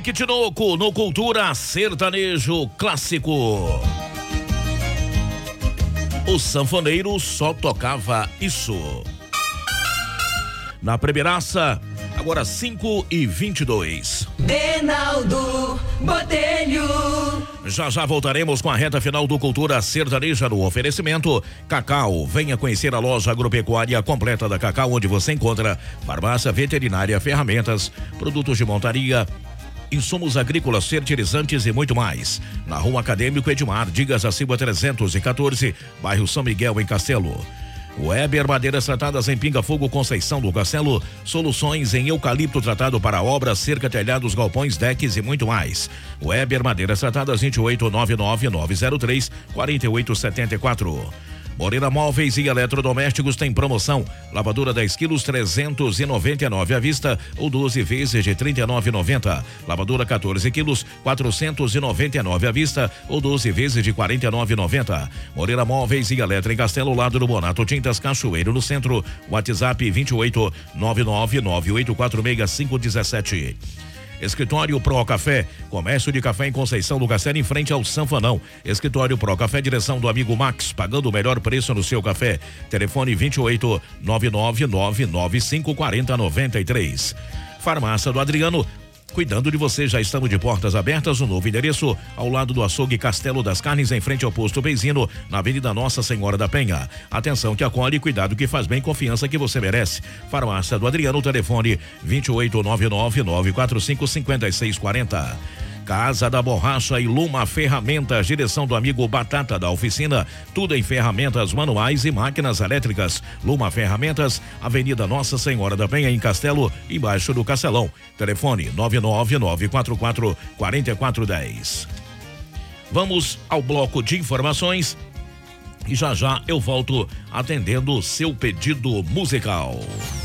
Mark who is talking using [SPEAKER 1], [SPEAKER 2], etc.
[SPEAKER 1] Henrique Tinoco no Cultura Sertanejo Clássico. O sanfoneiro só tocava isso. Na primeiraça, agora 5h22.
[SPEAKER 2] Reinaldo Botelho.
[SPEAKER 1] Já voltaremos com a reta final do Cultura Sertaneja no oferecimento Cacau. Venha conhecer a loja agropecuária completa da Cacau, onde você encontra farmácia, veterinária, ferramentas, produtos de montaria, insumos agrícolas, fertilizantes e muito mais. Na Rua Acadêmico Edmar, Digas acima 314, bairro São Miguel, em Castelo. Weber Madeiras Tratadas em Pinga Fogo, Conceição do Castelo. Soluções em eucalipto tratado para obras, cerca, telhados, galpões, decks e muito mais. Weber Madeiras Tratadas 2899-903-4874. Moreira Móveis e Eletrodomésticos tem promoção. Lavadora 10 quilos, 399 à vista ou 12 vezes de 39,90. Lavadora 14 quilos, 499 à vista ou 12 vezes de 49,90. Moreira Móveis e Eletro em Castelo, lado do Bonato Tintas Cachoeiro, no centro. WhatsApp 28 999846517. Escritório Pro Café, comércio de café em Conceição do Castelo, em frente ao Sanfanão. Escritório Pro Café, direção do amigo Max, pagando o melhor preço no seu café. Telefone 28 999954093. Farmácia do Adriano, cuidando de você, já estamos de portas abertas. Um novo endereço ao lado do açougue Castelo das Carnes, em frente ao posto Benzino, na Avenida Nossa Senhora da Penha. Atenção que acolhe, cuidado que faz bem, confiança que você merece. Farmácia do Adriano, telefone 2899-945-5640. Casa da Borracha e Luma Ferramentas, direção do amigo Batata da Oficina, tudo em ferramentas manuais e máquinas elétricas. Luma Ferramentas, Avenida Nossa Senhora da Penha, em Castelo, embaixo do Castelão. Telefone 99944-4410. Vamos ao bloco de informações e já eu volto atendendo o seu pedido musical.